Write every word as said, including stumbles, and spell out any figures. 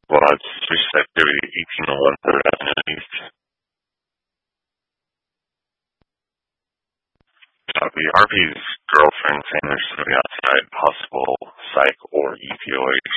Well, it's suspicious activity, eighteen oh one Third Avenue East. Uh, the R P's girlfriend saying there's somebody outside, possible psych or E P O A